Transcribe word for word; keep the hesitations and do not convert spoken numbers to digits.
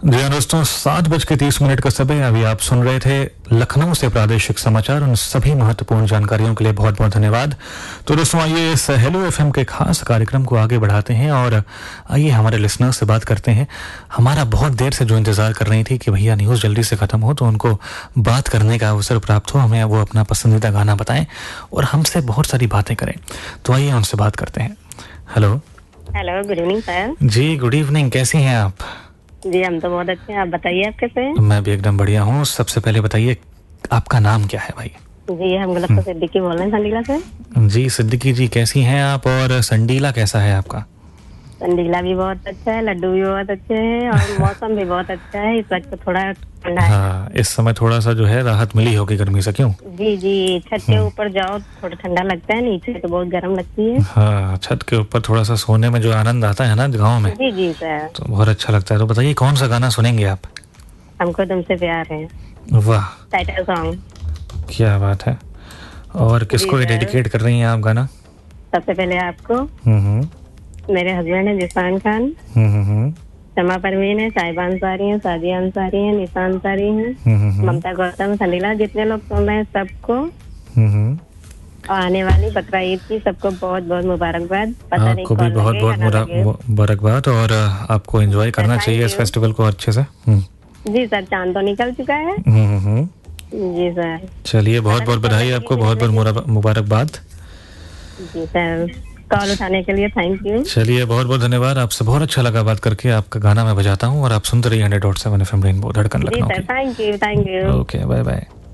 जी हाँ दोस्तों, सात बज के तीस मिनट का समय। अभी आप सुन रहे थे लखनऊ से प्रादेशिक समाचार। उन सभी महत्वपूर्ण जानकारियों के लिए बहुत बहुत धन्यवाद। तो दोस्तों, आइए इस हेलो एफएम के खास कार्यक्रम को आगे बढ़ाते हैं और आइए हमारे लिसनर्स से बात करते हैं। हमारा बहुत देर से जो इंतजार कर रही थी कि भैया न्यूज़ जल्दी से ख़त्म हो तो उनको बात करने का अवसर प्राप्त हो, हमें वो अपना पसंदीदा गाना बताएं और हमसे बहुत सारी बातें करें। तो आइए उनसे बात करते हैं। Hello hello, good evening sir. जी, गुड इवनिंग। कैसी हैं आप? जी, हम तो बहुत अच्छे हैं। आप बताइए, आप कैसे हैं? मैं भी एकदम बढ़िया हूँ। सबसे पहले बताइए, आपका नाम क्या है भाई? जी, हम गलत से सिद्दीकी बोल रहे हैं संडीला से। जी सिद्दीकी जी, कैसी हैं आप? और संडीला कैसा है आपका? संडीला भी बहुत अच्छा है, लड्डू भी बहुत अच्छे हैं और मौसम भी बहुत अच्छा है। इस वक्त थोड़ा ठंडा है। हाँ, इस समय थोड़ा सा जो है राहत मिली होगी गर्मी से, क्यों? जी जी, छत के ऊपर जाओ थोड़ा ठंडा लगता है, नीचे तो बहुत गर्म लगती है। हाँ, छत के ऊपर थोड़ा सा सोने में जो आनंद आता है ना गाँव में, जी जी सर, तो बहुत अच्छा लगता है। तो बताइए, कौन सा गाना सुनेंगे आप? हमको तुमसे प्यार है, वाह, टाइटल सॉन्ग। क्या बात है। और किसको जी सर। डेडिकेट कर रही हैं आप गाना? सबसे पहले आपको, हम्म हम्म मेरे हस्बैंड है जिसान खान, हम्म हम्म शमा परवीन है, साहिबा अंसारी है, सादिया अंसारी है, निशा अंसारी है, हम्म हम्म ममता गौतम, संडीला, जितने लोग सुन रहे हैं सबको हम्म हम्म और आने वाली बकरा ईद की सबको बहुत बहुत मुबारकबाद। पता नहीं आपको भी कौन बहुत लगे बहुत या ना लगे। मुबारकबाद। और आपको एंजॉय करना Thank चाहिए इस you। फेस्टिवल को अच्छे से। हम्म जी सर, चांद तो निकल चुका है। हम्म हम्म जी सर। चलिए, बहुत बहुत बधाई आपको, बहुत बहुत मुबारकबाद। जी सर, कॉल उठाने के लिए थैंक यू। चलिए, बहुत बहुत धन्यवाद। आपसे बहुत अच्छा लगा बात करके। आपका गाना मैं बजाता हूँ और आप सुनते रहिए hundred dot seven F M rainbow, धड़कन जी लखनऊ सर, की। Thank you thank you. Okay, bye bye.